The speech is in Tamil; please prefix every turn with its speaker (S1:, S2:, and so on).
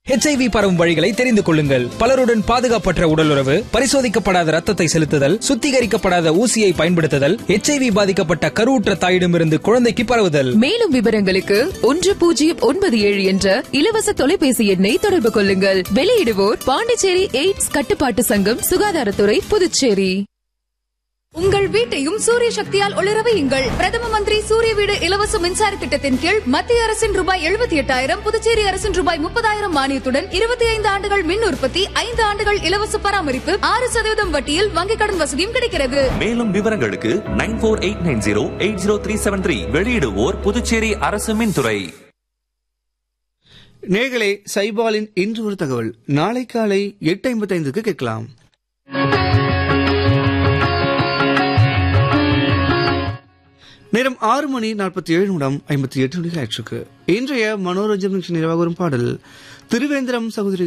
S1: HIV பரவும் வழிகளை தெரிந்து கொள்ளுங்கள். பலருடன் பாதுகாப்பற்ற உடலுறவு, பரிசோதிக்கப்படாத ரத்தத்தை செலுத்துதல், சுத்திகரிக்கப்படாத ஊசியை பயன்படுத்துதல், HIV பாதிக்கப்பட்ட கருவுற்ற தாயிடமிருந்து குழந்தைக்கு பரவுதல்.
S2: மேலும் விவரங்களுக்கு 1097 என்ற இலவச தொலைபேசி எண்ணை தொடர்பு கொள்ளுங்கள். வெளியிடுவோர் பாண்டிச்சேரி எய்ட்ஸ் கட்டுப்பாட்டு சங்கம், சுகாதாரத்துறை, புதுச்சேரி.
S3: உங்கள் வீட்டையும் சூரிய சக்தியால் ஒளிர வையுங்கள். பிரதம மந்திரி சூரிய வீடு இலவச மின்சார திட்டத்தின் கீழ் மத்திய அரசின் ரூபாய் 78,000, புதுச்சேரி அரசின் ரூபாய் 30,000 மானியத்துடன் 25 ஆண்டுகள் மின் உற்பத்தி, 5 ஆண்டுகள் இலவச பராமரிப்பு, 6% வட்டியில் வங்கிக் கடன் வசதியும் கிடைக்கிறது.
S4: மேலும் விவரங்களுக்கு 9489080373. வெளியிடுவோர் புதுச்சேரி அரசு மின்துறை.
S5: நேயர்களே, சைபாலின் இன்று ஒரு தகவல் நாளை காலை 8:55 கேட்கலாம். நேரம் 6:47:58 இன்றைய மனோரஞ்சன் நிகழ்ச்சி நிறைவாக வரும் பாடல் திருவேந்திரம் சகோதரி